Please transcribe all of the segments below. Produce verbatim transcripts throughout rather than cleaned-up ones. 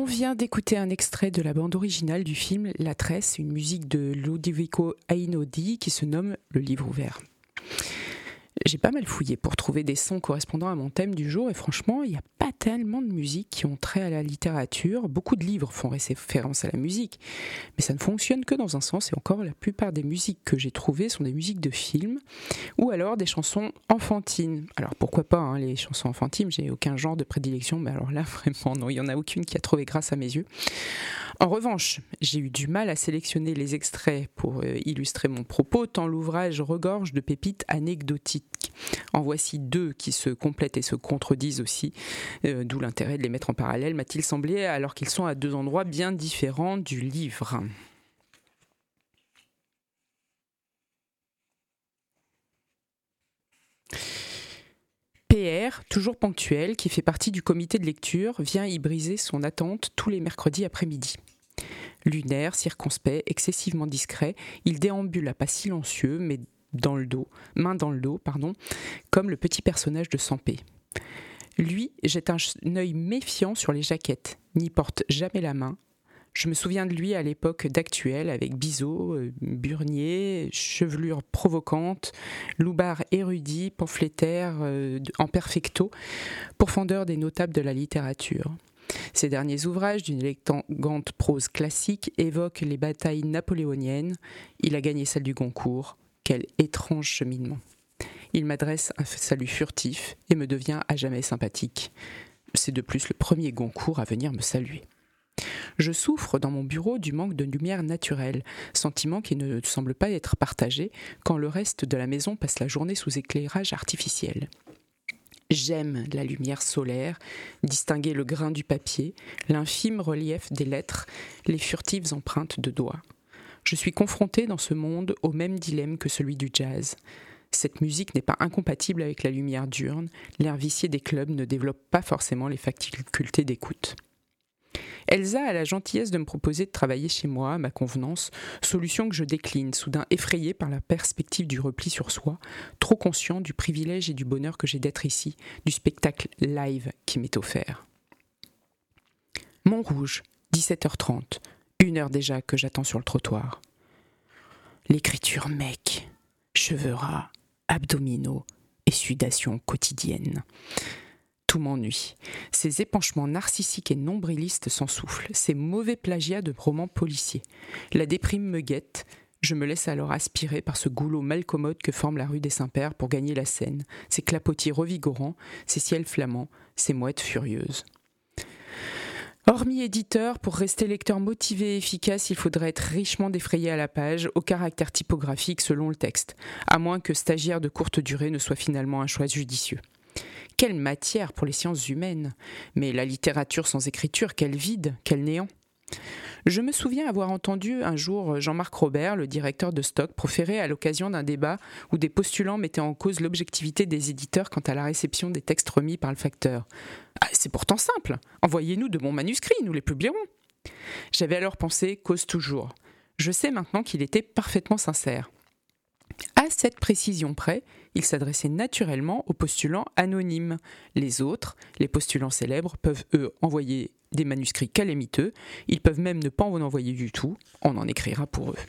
On vient d'écouter un extrait de la bande originale du film La Tresse, une musique de Ludovico Einaudi qui se nomme Le Livre ouvert. J'ai pas mal fouillé pour trouver des sons correspondant à mon thème du jour et franchement, il n'y a pas tellement de musiques qui ont trait à la littérature. Beaucoup de livres font référence à la musique, mais ça ne fonctionne que dans un sens et encore la plupart des musiques que j'ai trouvées sont des musiques de films ou alors des chansons enfantines. Alors pourquoi pas, hein, les chansons enfantines, j'ai aucun genre de prédilection, mais alors là vraiment non, il n'y en a aucune qui a trouvé grâce à mes yeux. En revanche, j'ai eu du mal à sélectionner les extraits pour euh, illustrer mon propos, tant l'ouvrage regorge de pépites anecdotiques. En voici deux qui se complètent et se contredisent aussi, euh, d'où l'intérêt de les mettre en parallèle, m'a-t-il semblé, alors qu'ils sont à deux endroits bien différents du livre. P R, toujours ponctuel, qui fait partie du comité de lecture, vient y briser son attente tous les mercredis après-midi. Lunaire, circonspect, excessivement discret, il déambule à pas silencieux, mais dans le dos, main dans le dos, pardon, comme le petit personnage de Sampé. Lui jette un œil méfiant sur les jaquettes, n'y porte jamais la main. Je me souviens de lui à l'époque d'Actuel, avec biseau, euh, burnier, chevelure provocante, loupard érudit, pamphlétaire euh, en perfecto, pourfendeur des notables de la littérature. Ses derniers ouvrages, d'une élégante prose classique, évoquent les batailles napoléoniennes. Il a gagné celle du Goncourt. Quel étrange cheminement. Il m'adresse un salut furtif et me devient à jamais sympathique. C'est de plus le premier Goncourt à venir me saluer. Je souffre dans mon bureau du manque de lumière naturelle, sentiment qui ne semble pas être partagé quand le reste de la maison passe la journée sous éclairage artificiel. J'aime la lumière solaire, distinguer le grain du papier, l'infime relief des lettres, les furtives empreintes de doigts. Je suis confrontée dans ce monde au même dilemme que celui du jazz. Cette musique n'est pas incompatible avec la lumière diurne, l'air vicié des clubs ne développe pas forcément les facultés d'écoute. Elsa a la gentillesse de me proposer de travailler chez moi, à ma convenance, solution que je décline, soudain effrayée par la perspective du repli sur soi, trop conscient du privilège et du bonheur que j'ai d'être ici, du spectacle live qui m'est offert. Montrouge, dix-sept heures trente, une heure déjà que j'attends sur le trottoir. L'écriture mec, cheveux ras, abdominaux et sudation quotidienne. Tout m'ennuie. Ces épanchements narcissiques et nombrilistes s'ensoufflent, ces mauvais plagiats de romans policiers. La déprime me guette, je me laisse alors aspirer par ce goulot mal commode que forme la rue des Saints-Pères pour gagner la Seine, ces clapotis revigorants, ces ciels flamands, ces mouettes furieuses. Hormis éditeur, pour rester lecteur motivé et efficace, il faudrait être richement défrayé à la page, au caractère typographique selon le texte, à moins que stagiaire de courte durée ne soit finalement un choix judicieux. Quelle matière pour les sciences humaines! Mais la littérature sans écriture, quel vide, quel néant! Je me souviens avoir entendu un jour Jean-Marc Robert, le directeur de Stock, proférer à l'occasion d'un débat où des postulants mettaient en cause l'objectivité des éditeurs quant à la réception des textes remis par le facteur. Ah, c'est pourtant simple, envoyez-nous de bons manuscrits, nous les publierons. J'avais alors pensé cause toujours. Je sais maintenant qu'il était parfaitement sincère. À cette précision près, il s'adressait naturellement aux postulants anonymes. Les autres, les postulants célèbres, peuvent eux envoyer des manuscrits calamiteux, ils peuvent même ne pas en envoyer du tout, on en écrira pour eux.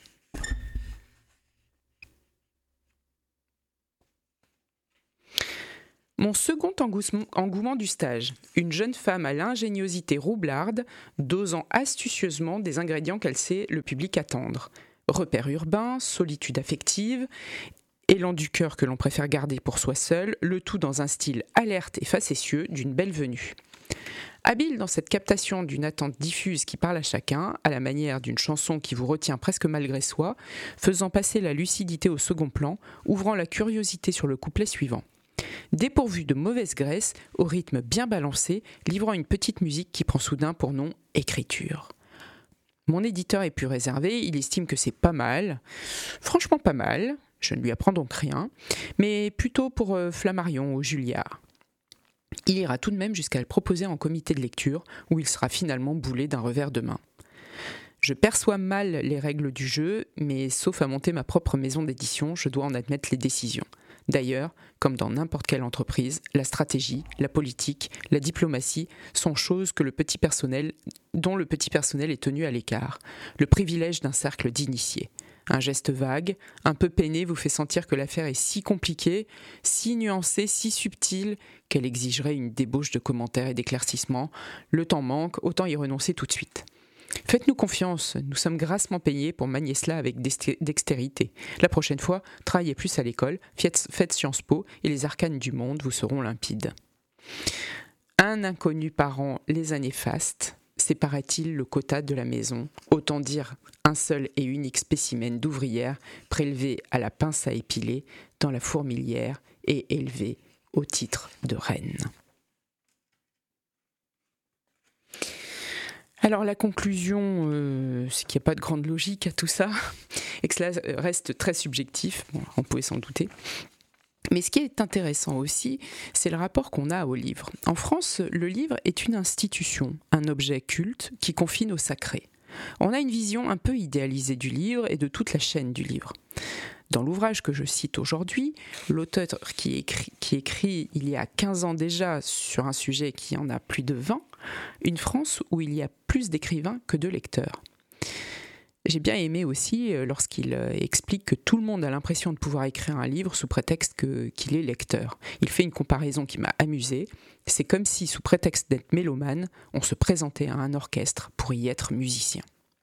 Mon second engouement du stage, une jeune femme à l'ingéniosité roublarde, dosant astucieusement des ingrédients qu'elle sait le public attendre. Repères urbains, solitude affective, élan du cœur que l'on préfère garder pour soi seul, le tout dans un style alerte et facétieux d'une belle venue. Habile dans cette captation d'une attente diffuse qui parle à chacun, à la manière d'une chanson qui vous retient presque malgré soi, faisant passer la lucidité au second plan, ouvrant la curiosité sur le couplet suivant. Dépourvu de mauvaise graisse, au rythme bien balancé, livrant une petite musique qui prend soudain pour nom « écriture ». Mon éditeur est plus réservé, il estime que c'est pas mal, franchement pas mal, je ne lui apprends donc rien, mais plutôt pour euh, Flammarion ou Julliard. Il ira tout de même jusqu'à le proposer en comité de lecture, où il sera finalement boulé d'un revers de main. Je perçois mal les règles du jeu, mais sauf à monter ma propre maison d'édition, je dois en admettre les décisions. D'ailleurs, comme dans n'importe quelle entreprise, la stratégie, la politique, la diplomatie sont choses que le petit personnel, dont le petit personnel est tenu à l'écart, le privilège d'un cercle d'initiés. Un geste vague, un peu peiné vous fait sentir que l'affaire est si compliquée, si nuancée, si subtile, qu'elle exigerait une débauche de commentaires et d'éclaircissements. Le temps manque, autant y renoncer tout de suite. Faites-nous confiance, nous sommes grassement payés pour manier cela avec dextérité. La prochaine fois, travaillez plus à l'école, faites Sciences Po et les arcanes du monde vous seront limpides. Un inconnu par an les années fastes, c'est paraît-il le quota de la maison, autant dire un seul et unique spécimen d'ouvrière prélevé à la pince à épiler dans la fourmilière et élevé au titre de reine. Alors la conclusion, euh, c'est qu'il n'y a pas de grande logique à tout ça, et que cela reste très subjectif, bon, on pouvait s'en douter. Mais ce qui est intéressant aussi, c'est le rapport qu'on a au livre. En France, le livre est une institution, un objet culte qui confine au sacré. On a une vision un peu idéalisée du livre et de toute la chaîne du livre. Dans l'ouvrage que je cite aujourd'hui, l'auteur qui écrit, qui écrit il y a quinze ans déjà sur un sujet qui en a plus de vingt, une France où il y a plus d'écrivains que de lecteurs. J'ai bien aimé aussi lorsqu'il explique que tout le monde a l'impression de pouvoir écrire un livre sous prétexte que, qu'il est lecteur. Il fait une comparaison qui m'a amusée. C'est comme si, sous prétexte d'être mélomane, on se présentait à un orchestre pour y être musicien.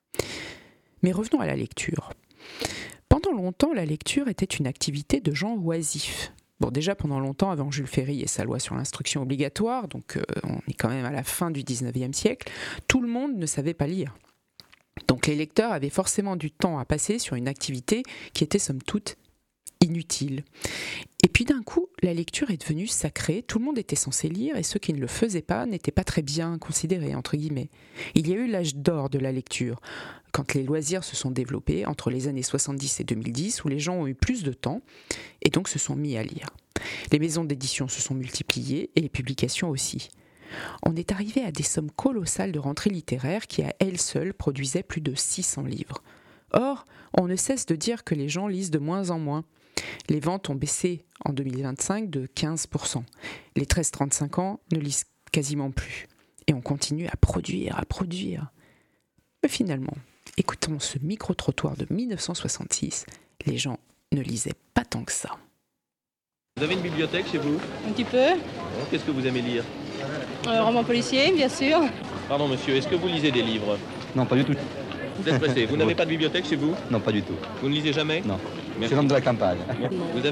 Mais revenons à la lecture. Pendant longtemps, la lecture était une activité de gens oisifs. Bon, déjà pendant longtemps, avant Jules Ferry et sa loi sur l'instruction obligatoire, donc euh, on est quand même à la fin du dix-neuvième siècle, tout le monde ne savait pas lire. Donc les lecteurs avaient forcément du temps à passer sur une activité qui était somme toute inutile. Et puis d'un coup, la lecture est devenue sacrée, tout le monde était censé lire et ceux qui ne le faisaient pas n'étaient pas très bien considérés, entre guillemets. Il y a eu l'âge d'or de la lecture, quand les loisirs se sont développés entre les années soixante-dix et deux mille dix, où les gens ont eu plus de temps et donc se sont mis à lire. Les maisons d'édition se sont multipliées et les publications aussi. On est arrivé à des sommes colossales de rentrées littéraires qui à elles seules produisaient plus de six cents livres. Or, on ne cesse de dire que les gens lisent de moins en moins. Les ventes ont baissé en deux mille vingt-cinq de quinze pour cent. Les treize trente-cinq ans ne lisent quasiment plus. Et on continue à produire, à produire. Mais finalement, écoutons ce micro-trottoir de mille neuf cent soixante-six, les gens ne lisaient pas tant que ça. Vous avez une bibliothèque chez vous? Un petit peu. Bon, qu'est-ce que vous aimez lire? Un roman policier, bien sûr. Pardon monsieur, est-ce que vous lisez des livres? Non, pas du tout. Vous êtes pressé, vous n'avez pas de bibliothèque chez vous? Non, pas du tout. Vous ne lisez jamais? Non. Merci. C'est l'homme de la campagne. Vous avez